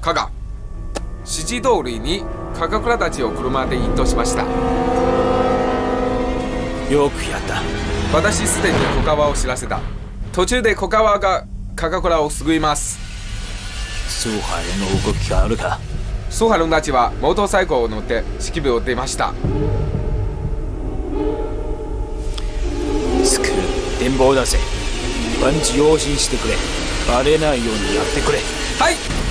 加賀。指示通りに高倉たちを車で一頭しました。 よくやった。 私すでに小川を知らせた。途中で小川が高倉を救います。 蘇海の動きがあるか。 蘇海龍たちはモーターサイクルを乗って指揮部を出ました。 スクー電報出せ。万事用心してくれ。バレないようにやってくれ。 はい。